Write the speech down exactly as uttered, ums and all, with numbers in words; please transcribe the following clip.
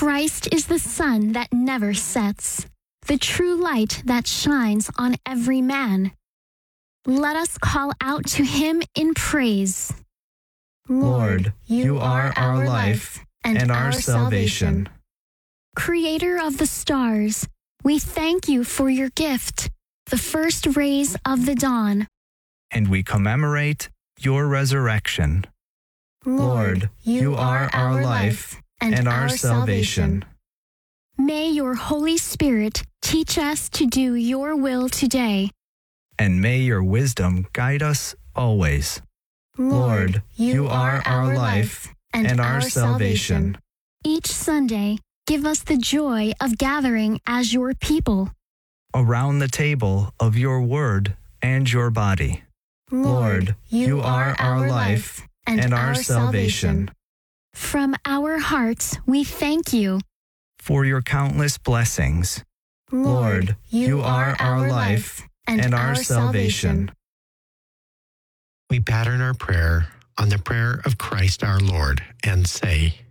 Christ is the sun that never sets, the true light that shines on every man. Let us call out to him in praise. Lord, you are our life and our salvation. Creator of the stars, we thank you for your gift, the first rays of the dawn. And we commemorate your resurrection. Lord, you are our life and our salvation. May your Holy Spirit teach us to do your will today. And may your wisdom guide us always. Lord, you are our life and our salvation. Each Sunday, give us the joy of gathering as your people. Around the table of your word and your body. Lord, you are our life and our salvation. From our hearts, we thank you for your countless blessings. Lord, you are our life and our salvation. We pattern our prayer on the prayer of Christ our Lord and say,